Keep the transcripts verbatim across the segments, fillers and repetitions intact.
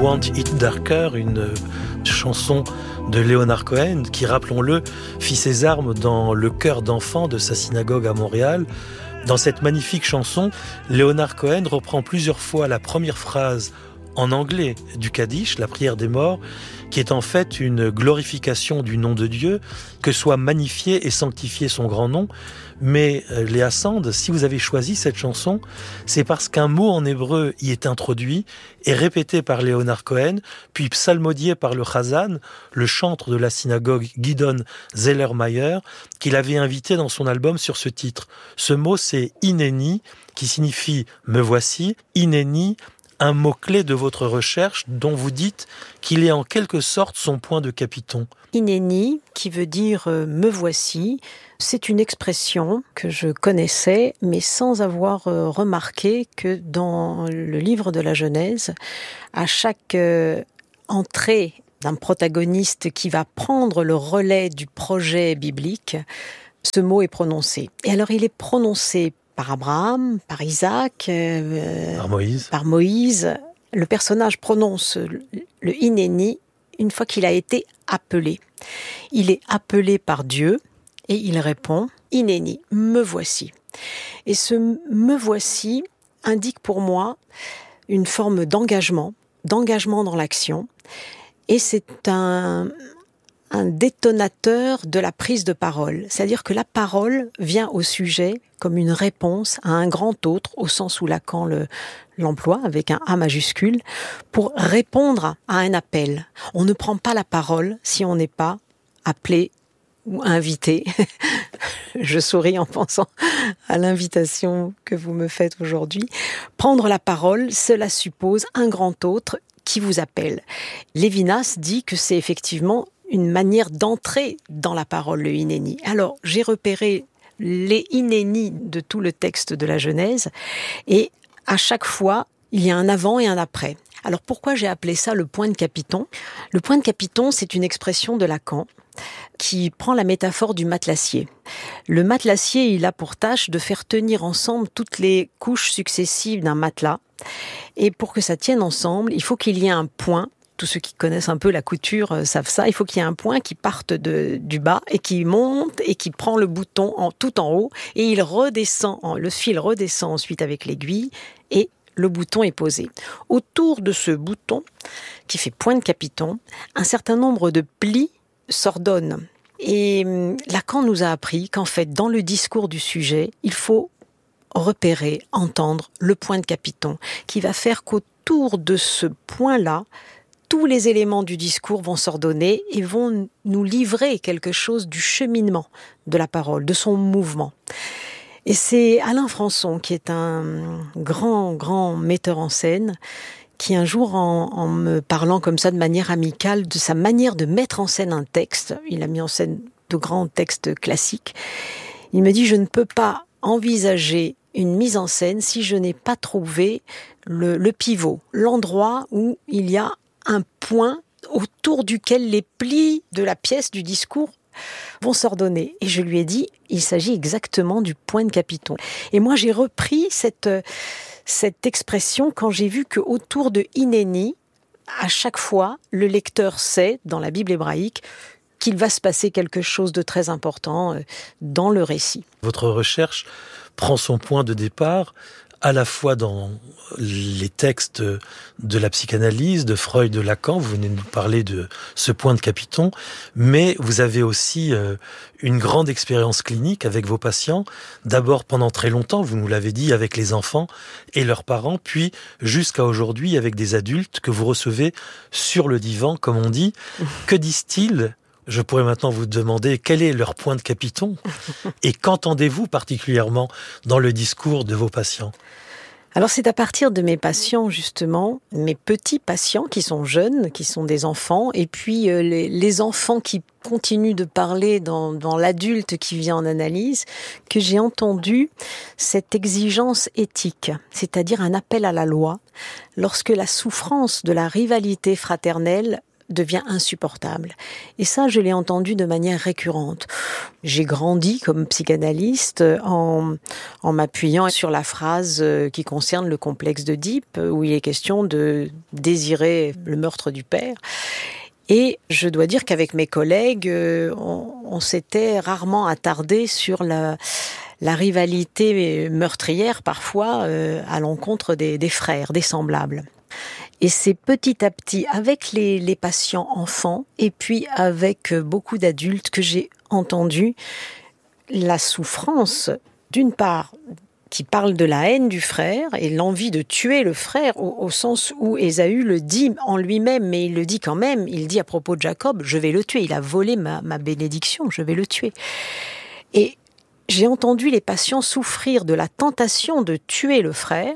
Want It Darker, une chanson de Leonard Cohen qui, rappelons-le, fit ses armes dans le chœur d'enfants de sa synagogue à Montréal. Dans cette magnifique chanson, Leonard Cohen reprend plusieurs fois la première phrase en anglais du Kaddish, la prière des morts, qui est en fait une glorification du nom de Dieu, que soit magnifié et sanctifié son grand nom. Mais euh, Léa Sand, si vous avez choisi cette chanson, c'est parce qu'un mot en hébreu y est introduit et répété par Leonard Cohen, puis psalmodié par le Chazan, le chantre de la synagogue Gidon Zellermayer, qu'il avait invité dans son album sur ce titre. Ce mot, c'est « Hineni », qui signifie « me voici », « Hineni », un mot-clé de votre recherche dont vous dites qu'il est en quelque sorte son point de capiton. Hineni, qui veut dire euh, « me voici », c'est une expression que je connaissais, mais sans avoir euh, remarqué que dans le livre de la Genèse, à chaque euh, entrée d'un protagoniste qui va prendre le relais du projet biblique, ce mot est prononcé. Et alors il est prononcé par Abraham, par Isaac, euh, par Moïse. par Moïse. Le personnage prononce le Hineni une fois qu'il a été appelé. Il est appelé par Dieu et il répond « Hineni, me voici ». Et ce « me voici » indique pour moi une forme d'engagement, d'engagement dans l'action. Et c'est un... un détonateur de la prise de parole. C'est-à-dire que la parole vient au sujet comme une réponse à un grand autre, au sens où Lacan le, l'emploie, avec un A majuscule, pour répondre à un appel. On ne prend pas la parole si on n'est pas appelé ou invité. Je souris en pensant à l'invitation que vous me faites aujourd'hui. Prendre la parole, cela suppose un grand autre qui vous appelle. Lévinas dit que c'est effectivement une manière d'entrer dans la parole, le Hineni. Alors, j'ai repéré les Hineni de tout le texte de la Genèse, et à chaque fois, il y a un avant et un après. Alors, pourquoi j'ai appelé ça le point de capiton ? Le point de capiton, c'est une expression de Lacan qui prend la métaphore du matelassier. Le matelassier, il a pour tâche de faire tenir ensemble toutes les couches successives d'un matelas, et pour que ça tienne ensemble, il faut qu'il y ait un point. Tous ceux qui connaissent un peu la couture euh, savent ça. Il faut qu'il y ait un point qui parte de, du bas et qui monte et qui prend le bouton en, tout en haut, et il redescend, en, le fil redescend ensuite avec l'aiguille et le bouton est posé. Autour de ce bouton, qui fait point de capiton, un certain nombre de plis s'ordonnent. Et Lacan nous a appris qu'en fait, dans le discours du sujet, il faut repérer, entendre le point de capiton, qui va faire qu'autour de ce point-là, tous les éléments du discours vont s'ordonner et vont nous livrer quelque chose du cheminement de la parole, de son mouvement. Et c'est Alain Françon, qui est un grand, grand metteur en scène, qui un jour, en, en me parlant comme ça de manière amicale, de sa manière de mettre en scène un texte, il a mis en scène de grands textes classiques, il me dit « Je ne peux pas envisager une mise en scène si je n'ai pas trouvé le, le pivot, l'endroit où il y a un point autour duquel les plis de la pièce, du discours, vont s'ordonner. » Et je lui ai dit, il s'agit exactement du point de capiton. Et moi, j'ai repris cette, cette expression quand j'ai vu qu'autour de Hineni, à chaque fois, le lecteur sait, dans la Bible hébraïque, qu'il va se passer quelque chose de très important dans le récit. Votre recherche prend son point de départ à la fois dans les textes de la psychanalyse, de Freud, de Lacan, vous venez de nous parler de ce point de capiton, mais vous avez aussi une grande expérience clinique avec vos patients, d'abord pendant très longtemps, vous nous l'avez dit, avec les enfants et leurs parents, puis jusqu'à aujourd'hui avec des adultes que vous recevez sur le divan, comme on dit. Que disent-ils ? Je pourrais maintenant vous demander quel est leur point de capiton et qu'entendez-vous particulièrement dans le discours de vos patients ? Alors c'est à partir de mes patients, justement, mes petits patients qui sont jeunes, qui sont des enfants, et puis euh, les, les enfants qui continuent de parler dans, dans l'adulte qui vient en analyse, que j'ai entendu cette exigence éthique, c'est-à-dire un appel à la loi, lorsque la souffrance de la rivalité fraternelle devient insupportable. Et ça, je l'ai entendu de manière récurrente. J'ai grandi comme psychanalyste en, en m'appuyant sur la phrase qui concerne le complexe d'Oedipe, où il est question de désirer le meurtre du père. Et je dois dire qu'avec mes collègues, on, on s'était rarement attardé sur la, la rivalité meurtrière, parfois, euh, à l'encontre des, des frères, des semblables. Et c'est petit à petit, avec les, les patients enfants, et puis avec beaucoup d'adultes, que j'ai entendu la souffrance, d'une part, qui parle de la haine du frère et l'envie de tuer le frère, au, au sens où Ésaü le dit en lui-même, mais il le dit quand même, il dit à propos de Jacob, je vais le tuer, il a volé ma, ma bénédiction, je vais le tuer. Et j'ai entendu les patients souffrir de la tentation de tuer le frère,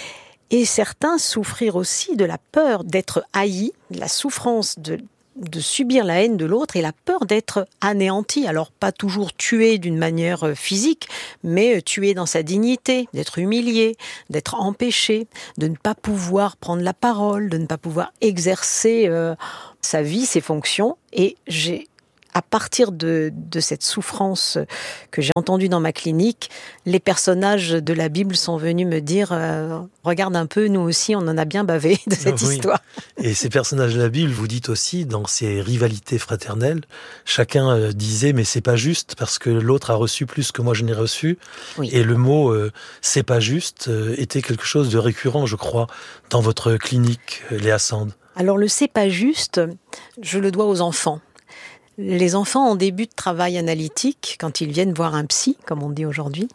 et certains souffrir aussi de la peur d'être haïs, la souffrance de de subir la haine de l'autre et la peur d'être anéanti. Alors pas toujours tué d'une manière physique, mais tué dans sa dignité, d'être humilié, d'être empêché, de ne pas pouvoir prendre la parole, de ne pas pouvoir exercer euh, sa vie, ses fonctions. Et j'ai à partir de, de cette souffrance que j'ai entendue dans ma clinique, les personnages de la Bible sont venus me dire euh, « Regarde un peu, nous aussi, on en a bien bavé de cette oui. histoire. » Et ces personnages de la Bible, vous dites aussi, dans ces rivalités fraternelles, chacun euh, disait « Mais c'est pas juste, parce que l'autre a reçu plus que moi je n'ai reçu. Oui. » Et le mot euh, « c'est pas juste euh, » était quelque chose de récurrent, je crois, dans votre clinique, Léa Sand. Alors le « c'est pas juste », je le dois aux enfants. Les enfants, en début de travail analytique, quand ils viennent voir un psy, comme on dit aujourd'hui,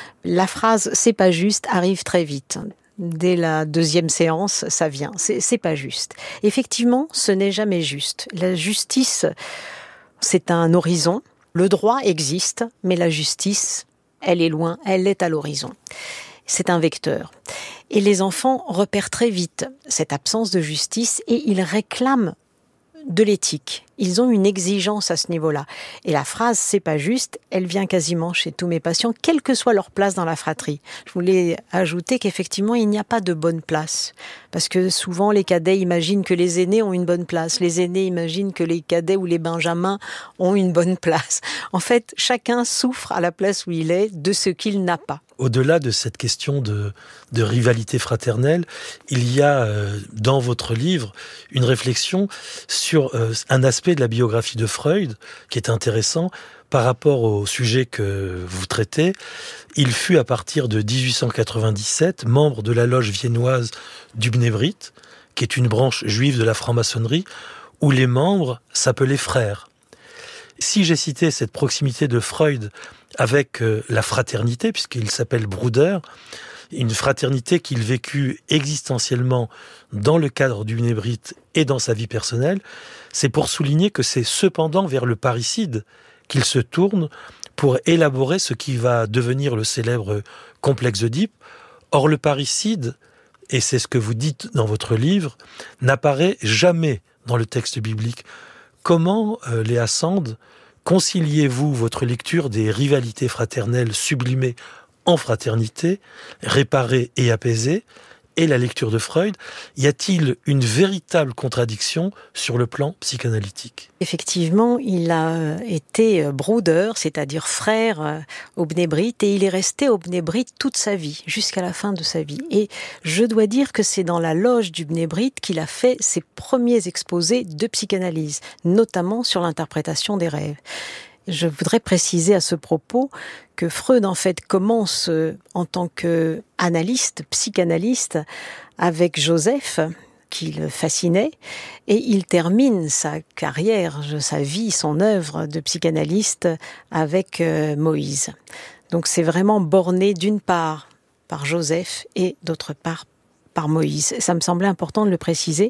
la phrase « c'est pas juste » arrive très vite. Dès la deuxième séance, ça vient. C'est, c'est pas juste. Effectivement, ce n'est jamais juste. La justice, c'est un horizon. Le droit existe, mais la justice, elle est loin, elle est à l'horizon. C'est un vecteur. Et les enfants repèrent très vite cette absence de justice et ils réclament de l'éthique. Ils ont une exigence à ce niveau-là. Et la phrase « c'est pas juste », elle vient quasiment chez tous mes patients, quelle que soit leur place dans la fratrie. Je voulais ajouter qu'effectivement, il n'y a pas de bonne place. Parce que souvent, les cadets imaginent que les aînés ont une bonne place. Les aînés imaginent que les cadets ou les benjamins ont une bonne place. En fait, chacun souffre à la place où il est de ce qu'il n'a pas. Au-delà de cette question de, de rivalité fraternelle, il y a euh, dans votre livre une réflexion sur euh, un aspect de la biographie de Freud qui est intéressant par rapport au sujet que vous traitez. Il fut à partir de dix-huit cent quatre-vingt-dix-sept membre de la loge viennoise du Bnei Brit, qui est une branche juive de la franc-maçonnerie, où les membres s'appelaient frères. Si j'ai cité cette proximité de Freud avec euh, la fraternité, puisqu'il s'appelle Bruder, une fraternité qu'il vécut existentiellement dans le cadre du Bnei Brit et dans sa vie personnelle, c'est pour souligner que c'est cependant vers le parricide qu'il se tourne pour élaborer ce qui va devenir le célèbre complexe d'Oedipe. Or, le parricide, et c'est ce que vous dites dans votre livre, n'apparaît jamais dans le texte biblique. Comment, euh, Léa Sand, conciliez-vous votre lecture des rivalités fraternelles sublimées en fraternité, réparées et apaisées, et la lecture de Freud? Y a-t-il une véritable contradiction sur le plan psychanalytique? Effectivement, il a été Bruder, c'est-à-dire frère au Bnei Brit, et il est resté au Bnei Brit toute sa vie, jusqu'à la fin de sa vie. Et je dois dire que c'est dans la loge du Bnei Brit qu'il a fait ses premiers exposés de psychanalyse, notamment sur l'interprétation des rêves. Je voudrais préciser à ce propos que Freud, en fait, commence en tant qu'analyste, psychanalyste, avec Joseph, qui le fascinait, et il termine sa carrière, sa vie, son œuvre de psychanalyste avec Moïse. Donc c'est vraiment borné d'une part par Joseph et d'autre part par Moïse. Ça me semblait important de le préciser.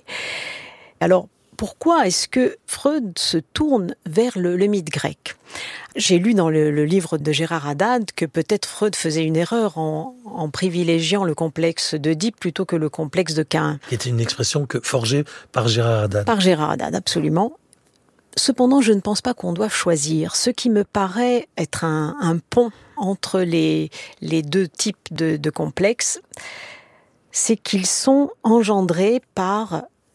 Alors, pourquoi est-ce que Freud se tourne vers le, le mythe grec ? J'ai lu dans le, le livre de Gérard Haddad que peut-être Freud faisait une erreur en, en privilégiant le complexe d'Oedipe plutôt que le complexe de Caïn. Qui était une expression que, forgée par Gérard Haddad. Par Gérard Haddad, absolument. Cependant, je ne pense pas qu'on doive choisir. Ce qui me paraît être un, un pont entre les, les deux types de, de complexes, c'est qu'ils sont engendrés par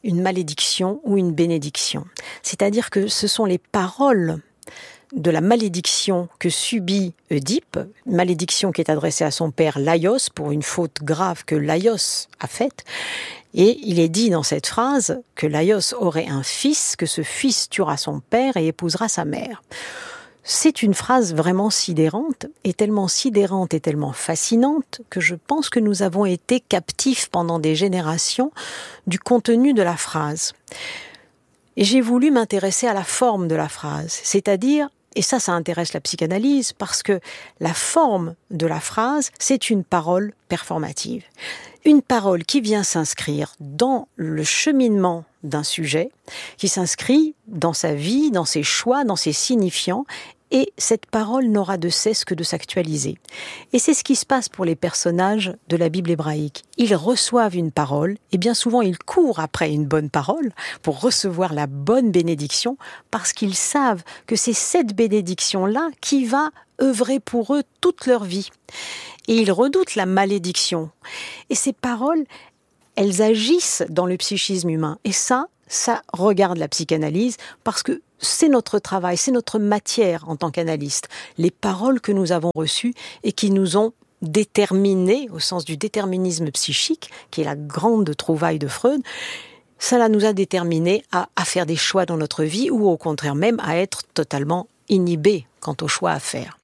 une malédiction ou une bénédiction. C'est-à-dire que ce sont les paroles de la malédiction que subit Oedipe, malédiction qui est adressée à son père Laios pour une faute grave que Laios a faite. Et il est dit dans cette phrase que Laios aurait un fils, que ce fils tuera son père et épousera sa mère. C'est une phrase vraiment sidérante, et tellement sidérante et tellement fascinante que je pense que nous avons été captifs pendant des générations du contenu de la phrase. Et j'ai voulu m'intéresser à la forme de la phrase, c'est-à-dire, et ça, ça intéresse la psychanalyse, parce que la forme de la phrase, c'est une parole performative. Une parole qui vient s'inscrire dans le cheminement d'un sujet, qui s'inscrit dans sa vie, dans ses choix, dans ses signifiants, et cette parole n'aura de cesse que de s'actualiser. Et c'est ce qui se passe pour les personnages de la Bible hébraïque. Ils reçoivent une parole, et bien souvent ils courent après une bonne parole pour recevoir la bonne bénédiction, parce qu'ils savent que c'est cette bénédiction-là qui va œuvrer pour eux toute leur vie. Et ils redoutent la malédiction. Et ces paroles, elles agissent dans le psychisme humain. Et ça, ça regarde la psychanalyse, parce que c'est notre travail, c'est notre matière en tant qu'analyste. Les paroles que nous avons reçues et qui nous ont déterminés, au sens du déterminisme psychique, qui est la grande trouvaille de Freud, cela nous a déterminés à, à faire des choix dans notre vie, ou au contraire même à être totalement inhibés quant aux choix à faire.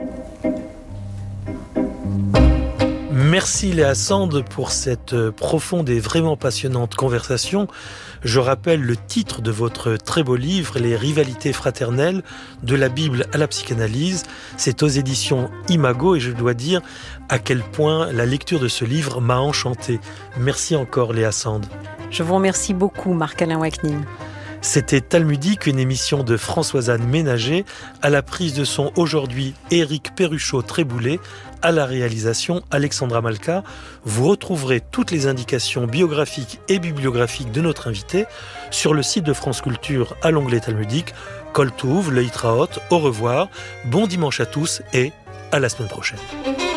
Merci Léa Sand pour cette profonde et vraiment passionnante conversation. Je rappelle le titre de votre très beau livre, Les rivalités fraternelles, de la Bible à la psychanalyse. C'est aux éditions Imago et je dois dire à quel point la lecture de ce livre m'a enchanté. Merci encore Léa Sand. Je vous remercie beaucoup Marc-Alain Waknin. C'était Talmudique, une émission de Françoise-Anne Ménager, à la prise de son aujourd'hui Éric Perruchot-Tréboulet, à la réalisation Alexandra Malka. Vous retrouverez toutes les indications biographiques et bibliographiques de notre invité sur le site de France Culture à l'onglet Talmudique. Kol Touv, le Hitraot, au revoir, bon dimanche à tous et à la semaine prochaine.